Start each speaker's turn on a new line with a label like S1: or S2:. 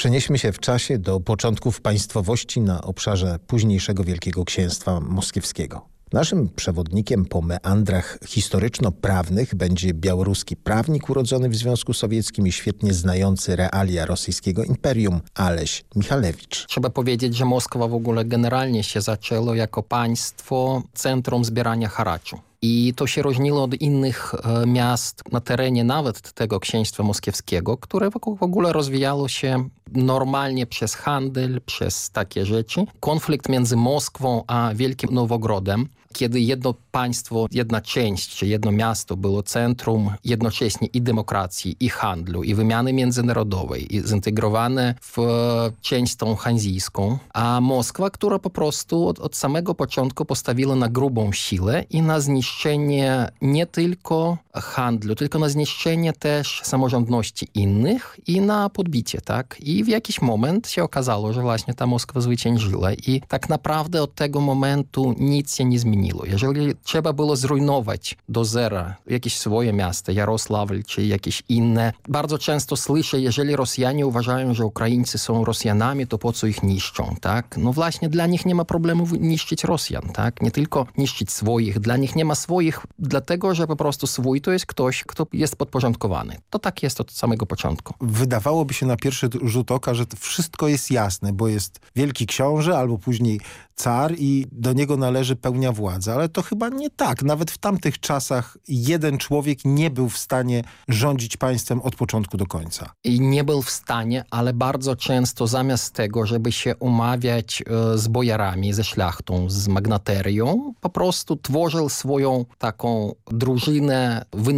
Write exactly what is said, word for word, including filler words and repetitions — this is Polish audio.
S1: Przenieśmy się w czasie do początków państwowości na obszarze późniejszego Wielkiego Księstwa Moskiewskiego. Naszym przewodnikiem po meandrach historyczno-prawnych będzie białoruski prawnik urodzony w Związku Sowieckim i świetnie znający realia rosyjskiego imperium Aleś Michalewicz.
S2: Trzeba powiedzieć, że Moskwa w ogóle generalnie się zaczęło jako państwo centrum zbierania haraczu. I to się różniło od innych e, miast na terenie nawet tego księstwa moskiewskiego, które w ogóle rozwijało się normalnie przez handel, przez takie rzeczy. Konflikt między Moskwą a Wielkim Nowogrodem, kiedy jedno państwo, jedna część, czy jedno miasto było centrum jednocześnie i demokracji, i handlu, i wymiany międzynarodowej, i zintegrowane w część tą hanzyjską, a Moskwa, która po prostu od, od samego początku postawiła na grubą siłę i na zniszczenie nie tylko handlu, tylko na zniszczenie też samorządności innych i na podbicie, tak? I w jakiś moment się okazało, że właśnie ta Moskwa zwyciężyła i tak naprawdę od tego momentu nic się nie zmieniło. Jeżeli trzeba było zrujnować do zera jakieś swoje miasta, Jarosławl czy jakieś inne, bardzo często słyszę, jeżeli Rosjanie uważają, że Ukraińcy są Rosjanami, to po co ich niszczą, tak? No właśnie dla nich nie ma problemu niszczyć Rosjan, tak? Nie tylko niszczyć swoich, dla nich nie ma swoich, dlatego, że po prostu swój to jest ktoś, kto jest podporządkowany. To tak jest od samego początku.
S3: Wydawałoby się na pierwszy rzut oka, że to wszystko jest jasne, bo jest wielki książę albo później car i do niego należy pełnia władzy. Ale to chyba nie tak. Nawet w tamtych czasach jeden człowiek nie był w stanie rządzić państwem od początku do końca.
S2: I nie był w stanie, ale bardzo często zamiast tego, żeby się umawiać e, z bojarami, ze szlachtą, z magnaterią, po prostu tworzył swoją taką drużynę